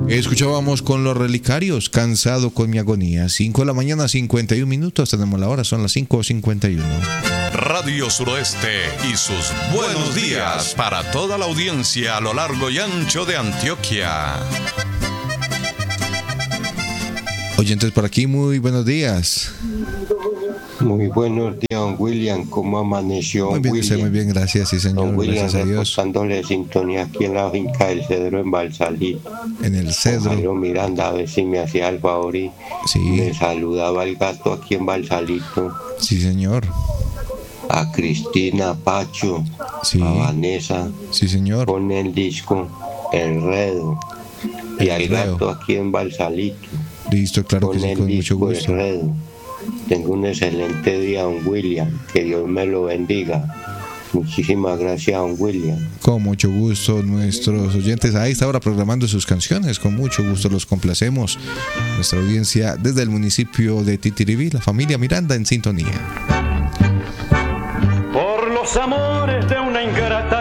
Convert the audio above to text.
Escuchábamos con Los Relicarios, Cansado con mi agonía. 5 de la mañana, 51 minutos. Tenemos la hora, son las 5:51. Radio Suroeste y sus buenos días para toda la audiencia a lo largo y ancho de Antioquia. Oyentes por aquí, muy buenos días. Muy buenos días, don William. ¿Cómo amaneció, Muy bien, William? muy bien, gracias, sí, señor. Don William, Gracias a Dios. reportándole sintonía aquí en la finca del Cedro en Balsalito. En el Cedro. Jairo Miranda, a ver si me hacía el favor y Sí. me saludaba el gato aquí en Balsalito. Sí, señor. A Cristina, a Pacho, Sí. a Vanessa, Sí, señor. con el disco El Redo. Y El al Redo. gato aquí en Balsalito, Listo, claro que con sí, el con mucho disco El gusto. Redo. Tengo un excelente día, don William. Que Dios me lo bendiga. Muchísimas gracias, don William. Con mucho gusto, nuestros oyentes a esta hora programando sus canciones, con mucho gusto los complacemos. Nuestra audiencia desde el municipio de Titiribí, la familia Miranda en sintonía. Por los amores